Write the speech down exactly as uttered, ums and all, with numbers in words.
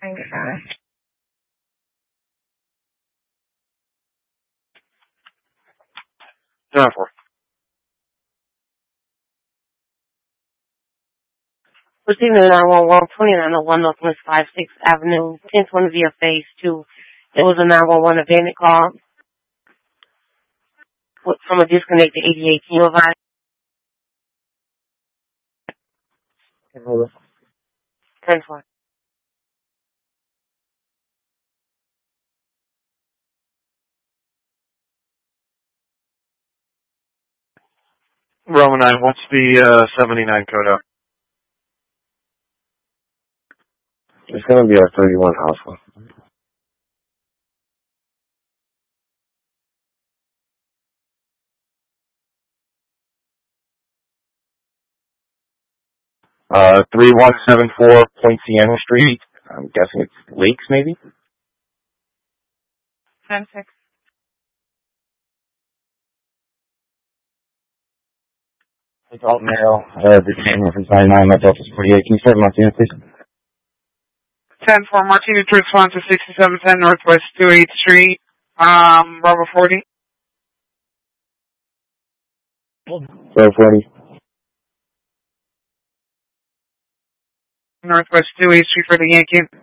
Okay. Nine four. Receiving the nine one one, twenty-nine oh one Northwest five sixth Avenue, ten twenty via phase two. There was a nine one one abandoned call from a disconnected eighty-eight. Can you advise? ten four. Roman nine, what's the uh, seventy-nine code out? It's going to be our thirty-one Alpha. Uh, three one seven four Point Siena Street. I'm guessing it's Lakes, maybe? ten six. It's Alt Mail. Uh, the same reference ninety-nine, my Delta's forty-eight. Can you start Martina, please? ten four Martina to respond to sixty-seven ten Northwest two eighth Street, um, Bravo forty. Bravo forty. Northwest two eighth Street for the Yankee.